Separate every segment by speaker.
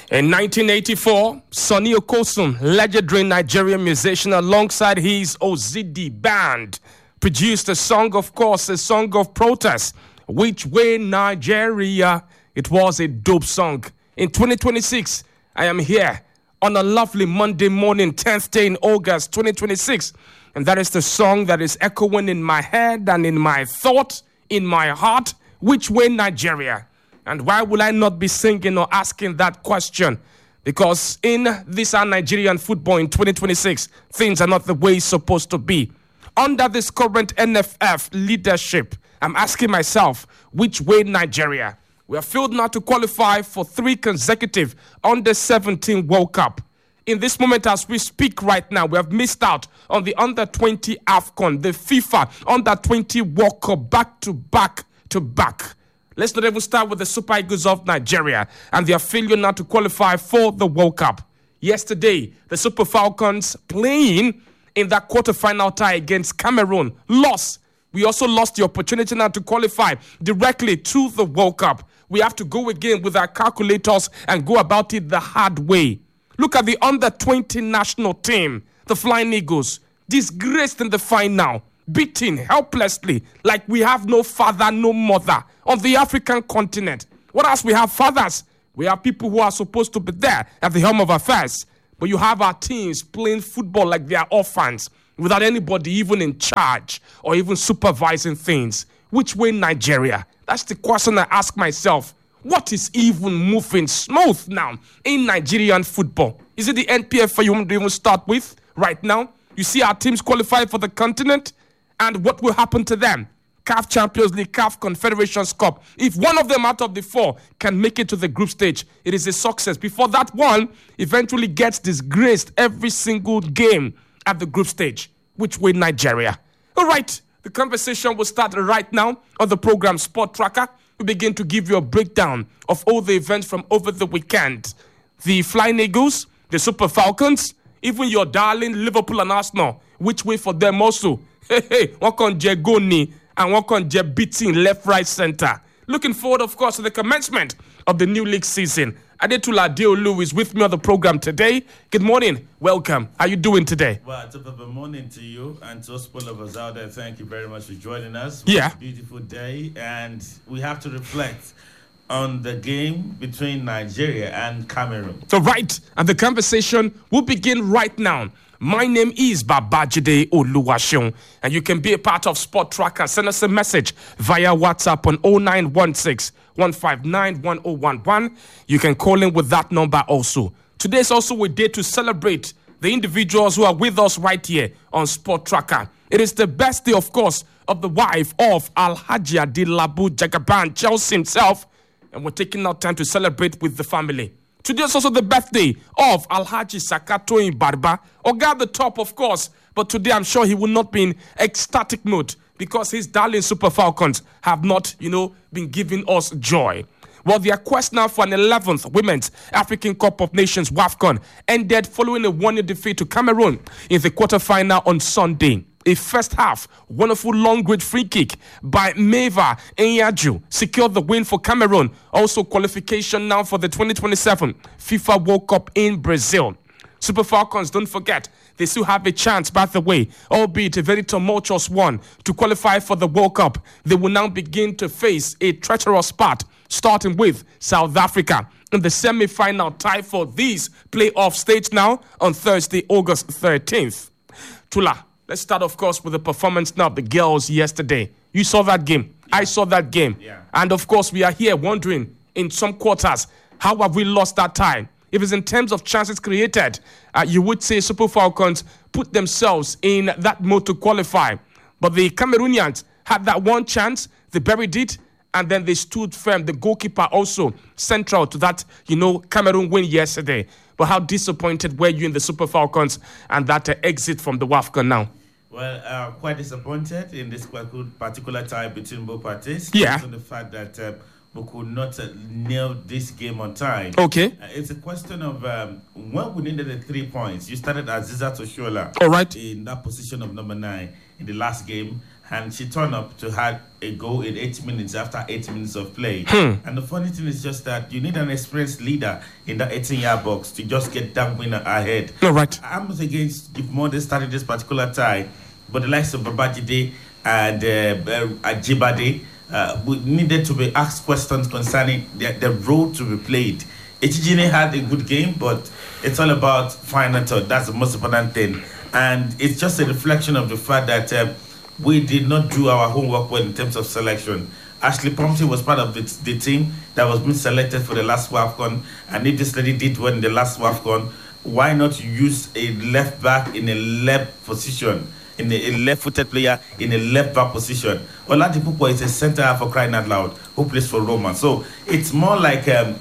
Speaker 1: In 1984, Sonny Okosun, legendary Nigerian musician, alongside his Ozidi band, produced a song, of course, a song of protest. Which Way Nigeria? It was a dope song. In 2026, I am here on a lovely Monday morning, 10th day in August 2026. And that is the song that is echoing in my head and in my thought, in my heart. Which Way Nigeria? And why will I not be singing or asking that question? Because in this our Nigerian football in 2026, things are not the way it's supposed to be. Under this current NFF leadership, I'm asking myself, which way Nigeria? We are failed now to qualify for 3 consecutive Under-17 World Cup. In this moment as we speak right now, we have missed out on the Under-20 AFCON, the FIFA Under-20 World Cup back to back. Let's not even start with the Super Eagles of Nigeria and their failure now to qualify for the World Cup. Yesterday, the Super Falcons playing in that quarterfinal tie against Cameroon lost. We also lost the opportunity now to qualify directly to the World Cup. We have to go again with our calculators and go about it the hard way. Look at the Under-20 national team, the Flying Eagles, disgraced in the final, beaten helplessly like we have no father, no mother on the African continent. What else? We have fathers. We have people who are supposed to be there at the helm of affairs. But you have our teams playing football like they are orphans without anybody even in charge or even supervising things. Which way Nigeria? That's the question I ask myself. What is even moving smooth now in Nigerian football? Is it the NPF you want to even start with right now? You see our teams qualify for the continent, and what will happen to them? CAF Champions League, CAF Confederations Cup. If one of them out of the 4 can make it to the group stage, it is a success. Before that one eventually gets disgraced every single game at the group stage. Which way Nigeria? All right, the conversation will start right now on the program Sport Tracker. We begin to give you a breakdown of all the events from over the weekend. The Flying Eagles, the Super Falcons, even your darling Liverpool and Arsenal. Which way for them also? One can Jegoni and one can get beating left, right, center. Looking forward, of course, to the commencement of the new league season. Adetula Deolu is with me on the program today. Good morning. Welcome. How are you doing today?
Speaker 2: Well, top of the morning to you and to us all of us out there. Thank you very much for joining us.
Speaker 1: Yeah.
Speaker 2: It's a beautiful day, and we have to reflect on the game between Nigeria and Cameroon.
Speaker 1: So, right, and the conversation will begin right now. My name is Babajide Oluwaseun, and you can be a part of Sport Tracker. Send us a message via WhatsApp on 0916 159 1011. You can call in with that number also. Today is also a day to celebrate the individuals who are with us right here on Sport Tracker. It is the birthday, of course, of the wife of Alhaji Adilabu Jagaban, Chelsea himself, and we're taking out time to celebrate with the family. Today is also the birthday of Alhaji Sakato Barba, Oga at the top, of course. But today I'm sure he will not be in ecstatic mood because his darling Super Falcons have not, been giving us joy. Well, their quest now for an 11th Women's African Cup of Nations WAFCON ended following a 1-0 defeat to Cameroon in the quarterfinal on Sunday. A first half, wonderful long-range free kick by Meva Enyaju secured the win for Cameroon. Also qualification now for the 2027 FIFA World Cup in Brazil. Super Falcons, don't forget, they still have a chance, by the way, albeit a very tumultuous one, to qualify for the World Cup. They will now begin to face a treacherous part, starting with South Africa in the semi-final tie for this playoff stage now on Thursday, August 13th. Tula. Let's start, of course, with the performance now of the girls yesterday. You saw that game. Yeah. I saw that game.
Speaker 2: Yeah.
Speaker 1: And, of course, we are here wondering in some quarters, how have we lost that time? If it's in terms of chances created, you would say Super Falcons put themselves in that mode to qualify. But the Cameroonians had that one chance. They buried it. And then they stood firm. The goalkeeper also central to that, Cameroon win yesterday. But how disappointed were you in the Super Falcons and that exit from the WAFCON now?
Speaker 2: Well, quite disappointed in this particular tie between both parties.
Speaker 1: Yeah.
Speaker 2: On the fact that we could not nail this game on time.
Speaker 1: Okay.
Speaker 2: It's a question of when we needed the 3 points. You started Aziza Toshola.
Speaker 1: All right.
Speaker 2: In that position of number 9 in the last game. and she turned up to have a goal in 8 minutes after 8 minutes of play. And the funny thing is just that you need an experienced leader in the 18-yard box to just get that winner ahead.
Speaker 1: All right.
Speaker 2: I'm not against if Monday started this particular tie, but the likes of Babajide and Ajibade we needed to be asked questions concerning the role to be played. Echijine had a good game, but it's all about final thought. That's the most important thing. And it's just a reflection of the fact that we did not do our homework well in terms of selection. Ashley Pumpton was part of the team that was being selected for the last WAFCON. And if this lady did well in the last WAFCON, why not use a left back in a left position, in a left-footed player in a left-back position? Oladipupo is a centre half for crying out loud who plays for Roma. So it's more like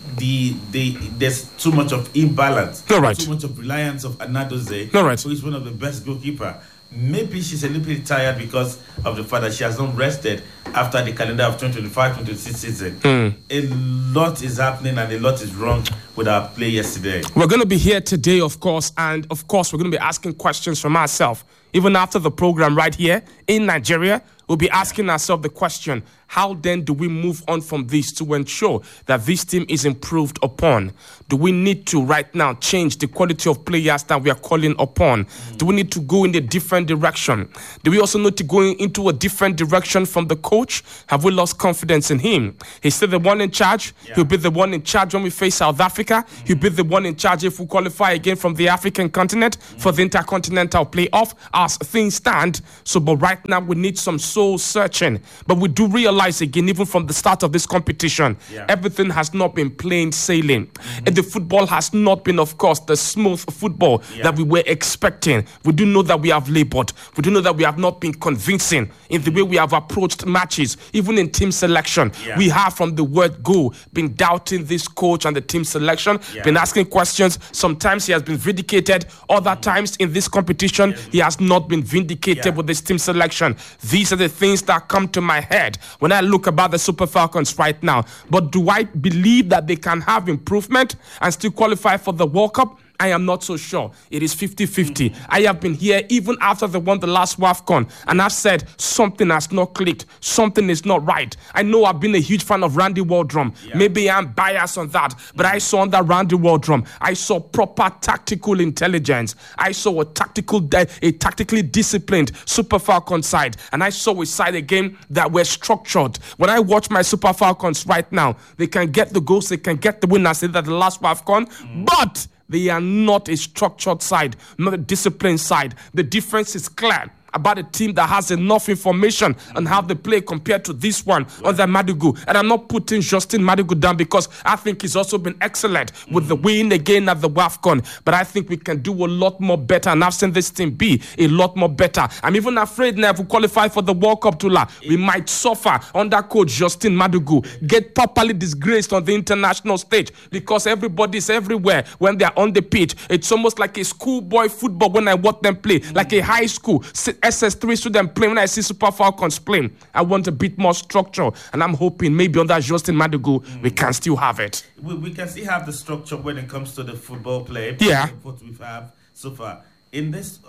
Speaker 2: there's too much of imbalance,
Speaker 1: too
Speaker 2: much of reliance of Anadozie, who is one of the best goalkeeper. Maybe she's a little bit tired because of the fact that she has not rested after the calendar of 2025-26 season. A lot is happening and a lot is wrong with our play yesterday.
Speaker 1: We're going to be here today, of course, and of course we're going to be asking questions from ourselves. Even after the program right here in Nigeria, we'll be asking ourselves the question, how then do we move on from this to ensure that this team is improved upon? Do we need to right now change the quality of players that we are calling upon? Do we need to go in a different direction? Do we also need to go into a different direction from the coach? Have we lost confidence in him? He's still the one in charge. He'll be the one in charge when we face South Africa. He'll be the one in charge if we qualify again from the African continent for the intercontinental playoff as things stand. So, but right now we need some soul searching. But we do realize again, even from the start of this competition, everything has not been plain sailing. And the football has not been, of course, the smooth football that we were expecting. We do know that we have labored. We do know that we have not been convincing in the way we have approached matches, even in team selection. We have, from the word go, been doubting this coach and the team selection, been asking questions. Sometimes he has been vindicated. Other times in this competition, he has not been vindicated with this team selection. These are the things that come to my head when I look about the Super Falcons right now. But do I believe that they can have improvement and still qualify for the World Cup? I am not so sure. It is 50-50. I have been here even after they won the last WAFCON, and I've said something has not clicked. Something is not right. I know I've been a huge fan of Randy Waldrum. Maybe I'm biased on that, but I saw on that Randy Waldrum, I saw proper tactical intelligence. I saw a tactically disciplined Super Falcons side, and I saw a side again that were structured. When I watch my Super Falcons right now, they can get the goals, they can get the winners in the last WAFCON, but they are not a structured side, not a disciplined side. The difference is clear about a team that has enough information on how they play compared to this one under Madugu. And I'm not putting Justin Madugu down because I think he's also been excellent with the win again at the WAFCON. But I think we can do a lot more better, and I've seen this team be a lot more better. I'm even afraid now if we qualify for the World Cup, Tula, we might suffer under coach Justin Madugu, get properly disgraced on the international stage because everybody's everywhere when they're on the pitch. It's almost like a schoolboy football when I watch them play, like a high school SS3 student playing. When I see Super Falcons playing, I want a bit more structure, and I'm hoping maybe under Justin Madugu we can still have it.
Speaker 2: We can still have the structure when it comes to the football play. What we have so far in this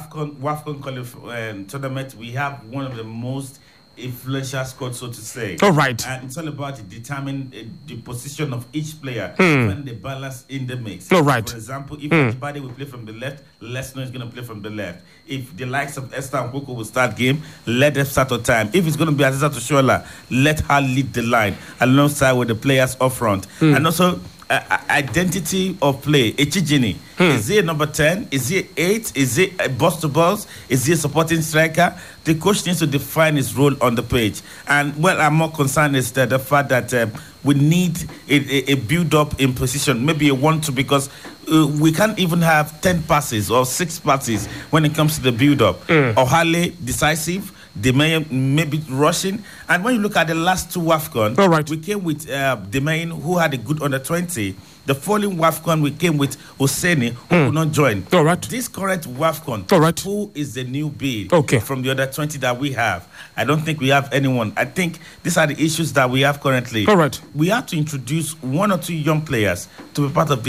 Speaker 2: WAFCON tournament, we have one of the most influential squad, so to say.
Speaker 1: All right.
Speaker 2: And it's all about determining the position of each player when they balance in the mix.
Speaker 1: All right.
Speaker 2: For example, if anybody will play from the left, Lesnar is going to play from the left. If the likes of Esther and Boko will start game, let them start on time. If it's going to be Aziza Toshola, let her lead the line alongside with the players up front. And also, identity of play. Echijini. Is he a number 10? Is he 8? Is he a boss to boss? Is he a supporting striker? The coach needs to define his role on the pitch. And what I'm more concerned is that the fact that we need a build-up in position, maybe a 1-2, because we can't even have 10 passes or 6 passes when it comes to the build-up. Ohale, decisive. Demain maybe rushing. And when you look at the last two WAFCON, we came with Demain, who had a good under-20. The following WAFCON, we came with Hosseini, who could not join. This current WAFCON, who is the new bid from the other 20 that we have? I don't think we have anyone. I think these are the issues that we have currently. We have to introduce 1 or 2 young players to be part of this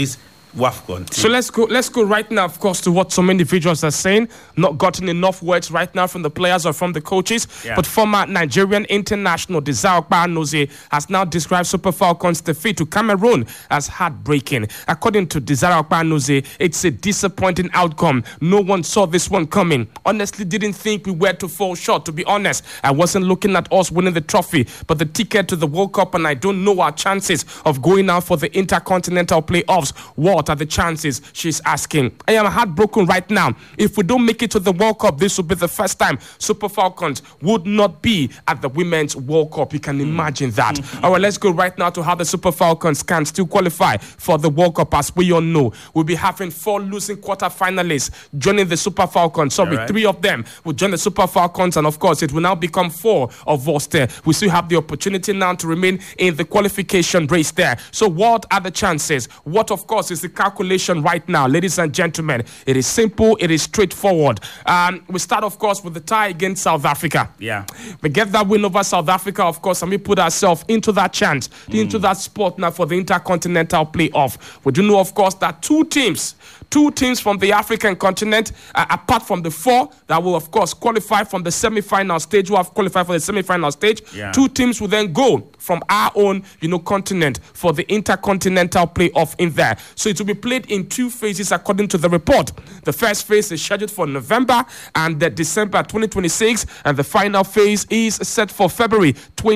Speaker 2: WAFCON team.
Speaker 1: So let's go right now, of course, to what some individuals are saying. Not gotten enough words right now from the players or from the coaches.
Speaker 2: Yeah.
Speaker 1: But former Nigerian international Desire Okpanozie has now described Super Falcons' defeat to Cameroon as heartbreaking. According to Desire Okpanozie, it's a disappointing outcome. No one saw this one coming. Honestly, didn't think we were to fall short, to be honest. I wasn't looking at us winning the trophy, but the ticket to the World Cup, and I don't know our chances of going out for the Intercontinental Playoffs. What are the chances? She's asking. I am heartbroken right now. If we don't make it to the World Cup, this will be the first time Super Falcons would not be at the Women's World Cup. You can imagine that. All right, let's go right now to how the Super Falcons can still qualify for the World Cup. As we all know, we'll be having 4 losing quarterfinalists joining the Super Falcons. Sorry,
Speaker 2: right.
Speaker 1: 3 of them will join the Super Falcons, and of course, it will now become 4 of us there. We still have the opportunity now to remain in the qualification race there. So what are the chances? What, of course, is the calculation right now, ladies and gentlemen? It is simple. It is straightforward. We start, of course, with the tie against South Africa.
Speaker 2: Yeah.
Speaker 1: We get that win over South Africa, of course, and we put ourselves into that chance, into that spot now for the Intercontinental Playoff. We do know, of course, that two teams from the African continent, apart from the 4 that will, of course, qualify from the semi-final stage, who have qualified for the semi-final stage.
Speaker 2: Yeah.
Speaker 1: 2 teams will then go from our own, continent for the Intercontinental Playoff in there. So it will be played in 2 phases according to the report. The first phase is scheduled for November and December 2026, and the final phase is set for February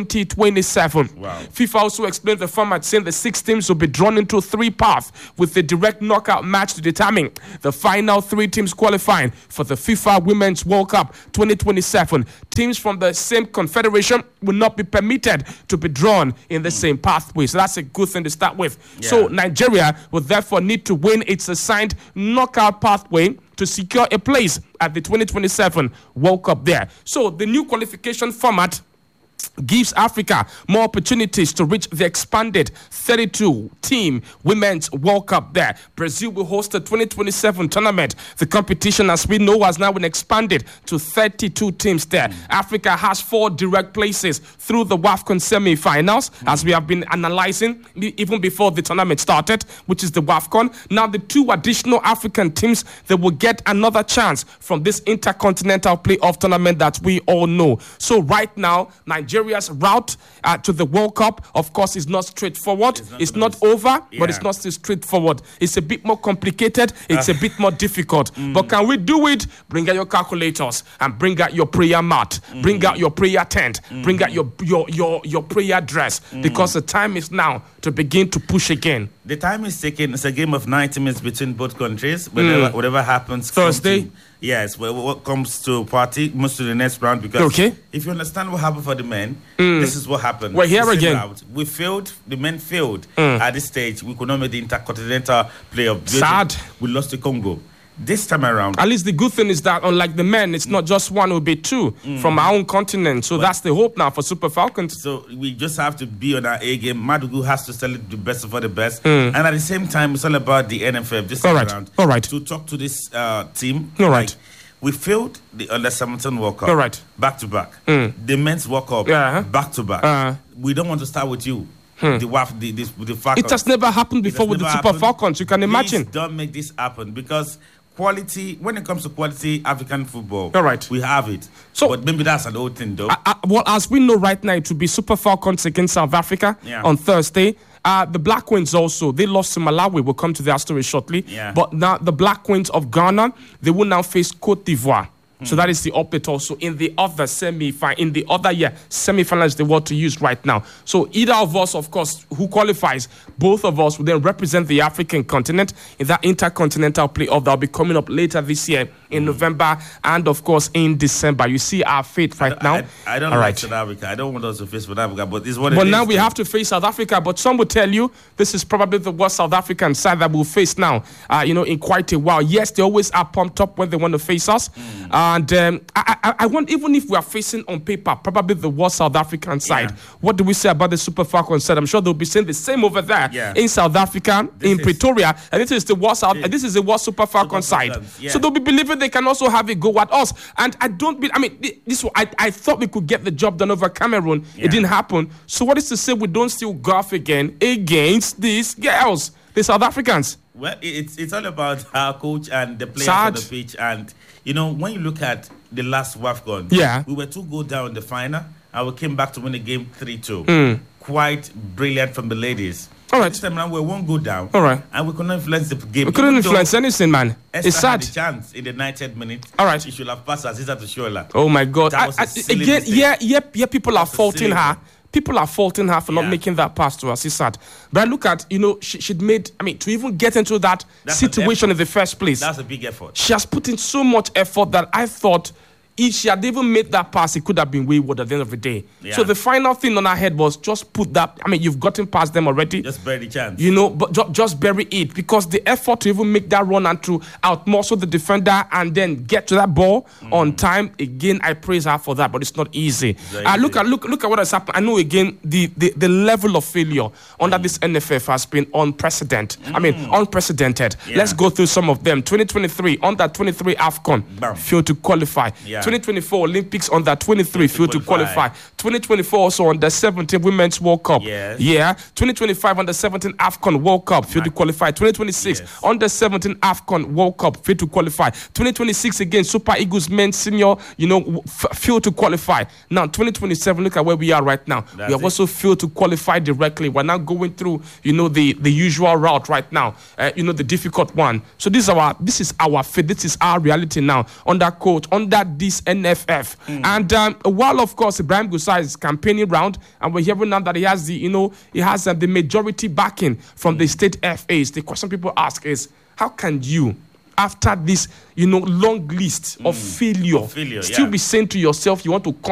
Speaker 1: 2027.
Speaker 2: Wow.
Speaker 1: FIFA also explained the format, saying the 6 teams will be drawn into 3 paths with a direct knockout match to determine the final 3 teams qualifying for the FIFA Women's World Cup 2027. Teams from the same confederation will not be permitted to be drawn in the same pathway. So that's a good thing to start with.
Speaker 2: Yeah.
Speaker 1: So Nigeria will therefore need to win its assigned knockout pathway to secure a place at the 2027 World Cup there. So the new qualification format gives Africa more opportunities to reach the expanded 32-team Women's World Cup there. Brazil will host the 2027 tournament. The competition, as we know, has now been expanded to 32 teams there. Africa has 4 direct places through the WAFCON semi-finals, as we have been analyzing even before the tournament started, which is the WAFCON. Now, the 2 additional African teams, they will get another chance from this Intercontinental Playoff tournament that we all know. So right now, Nigeria's route to the World Cup, of course, is not straightforward. It's not over, but it's not still straightforward. It's a bit more complicated. It's a bit more difficult. But can we do it? Bring out your calculators and bring out your prayer mat. Bring out your prayer tent. Bring out your prayer dress, because the time is now to begin to push again.
Speaker 2: The time is taken. It's a game of 90 minutes between both countries. Whatever happens
Speaker 1: Thursday.
Speaker 2: Yes, what comes to party moves to the next round, because if you understand what happened for the men, this is what happened.
Speaker 1: We're here again.
Speaker 2: Route. We failed. The men failed at this stage. We could not make the Intercontinental Playoff.
Speaker 1: Sad.
Speaker 2: We lost to Congo. This time around,
Speaker 1: at least the good thing is that, unlike the men, it's not just one, it will be 2 from our own continent. So that's the hope now for Super Falcons.
Speaker 2: So we just have to be on our A game. Madugu has to sell it the best for the best. And at the same time, it's all about the NFF this time around.
Speaker 1: All right.
Speaker 2: To talk to this team.
Speaker 1: All right.
Speaker 2: We failed the Under-17 World Cup.
Speaker 1: All right.
Speaker 2: Back to back. The men's World Cup. Back to back. We don't want to start with you. The Falcons.
Speaker 1: It has never happened before with the Super Falcons. You can imagine.
Speaker 2: Please don't make this happen, because quality, when it comes to quality African football, we have it. So, but maybe that's an old thing, though.
Speaker 1: Well, as we know right now, it will be Super Falcons against South Africa on Thursday. The Black Queens also, they lost to Malawi. We'll come to their story shortly. But now the Black Queens of Ghana, they will now face Cote d'Ivoire. So that is the update also in the other semi-finals they want to use right now. So either of us, of course, who qualifies, both of us will then represent the African continent in that Intercontinental Playoff that will be coming up later this year in November and, of course, in December. You see our fate right now.
Speaker 2: I don't like South Africa. I don't want us to face South Africa, but it's what it is.
Speaker 1: But now we have to face South Africa. But some will tell you this is probably the worst South African side that we'll face now, in quite a while. Yes, they always are pumped up when they want to face us. And I want, even if we are facing on paper probably the worst South African side, what do we say about the Super Falcons side? I'm sure they'll be saying the same over there in South Africa, in Pretoria, and this is the worst this is the worst Super Falcons side. So they'll be believing they can also have a go at us. And I thought we could get the job done over Cameroon. It didn't happen. So what is to say we don't still golf again against these girls, the South Africans?
Speaker 2: Well, it's all about our coach and the players
Speaker 1: Sad.
Speaker 2: on the pitch. And, when you look at the last WAFCON,
Speaker 1: Yeah.
Speaker 2: we were 2 goals down in the final, and we came back to win the game 3-2. Quite brilliant from the ladies.
Speaker 1: All right.
Speaker 2: This time around, we're 1 goal down.
Speaker 1: All right.
Speaker 2: And we could not influence the game.
Speaker 1: We couldn't
Speaker 2: Even though
Speaker 1: influence anything, man.
Speaker 2: Esther
Speaker 1: It's sad.
Speaker 2: had a chance in the 90th minute.
Speaker 1: All right.
Speaker 2: She should have passed Aziza to Shola.
Speaker 1: Oh my God!
Speaker 2: That was a silly
Speaker 1: Again,
Speaker 2: mistake.
Speaker 1: yeah. People are faulting
Speaker 2: silly
Speaker 1: her.
Speaker 2: one.
Speaker 1: People are faulting her for not
Speaker 2: Yeah.
Speaker 1: making that pass to us. It's sad. But I look at, she'd made. I mean, to even get into that
Speaker 2: That's an
Speaker 1: situation in the first place,
Speaker 2: That's a big effort.
Speaker 1: she has put in so much effort that I thought if she had even made that pass, it could have been wayward at the end of the day.
Speaker 2: Yeah.
Speaker 1: So the final thing on her head was just put that. I mean, you've gotten past them already.
Speaker 2: Just bury the chance.
Speaker 1: But just bury it, because the effort to even make that run and to outmuscle the defender and then get to that ball on time, again, I praise her for that, but it's not easy. Look at what has happened. I know, again, the level of failure under this NFF has been unprecedented. Unprecedented.
Speaker 2: Yeah.
Speaker 1: Let's go through some of them. 2023, under 23 AFCON,
Speaker 2: Bam.
Speaker 1: failed to qualify.
Speaker 2: Yeah.
Speaker 1: 2024 Olympics under 23, failed to qualify. 2024 also under 17 Women's World Cup.
Speaker 2: Yes.
Speaker 1: Yeah. 2025 under 17 AFCON World Cup, failed to qualify. 2026
Speaker 2: Yes.
Speaker 1: under 17 AFCON World Cup, failed to qualify. 2026 again, Super Eagles men's senior, failed to qualify. Now 2027, look at where we are right now.
Speaker 2: That's
Speaker 1: we have
Speaker 2: it.
Speaker 1: also failed to qualify directly. We're now going through, the usual route right now. The difficult one. So this is our fate. This is our reality now under coach, under this NFF. And while of course Ibrahim Gusau is campaigning round, and we're hearing now that he has the majority backing from the state FAs. The question people ask is, how can you, after this long list of failure, still
Speaker 2: yeah.
Speaker 1: be saying to yourself you want to come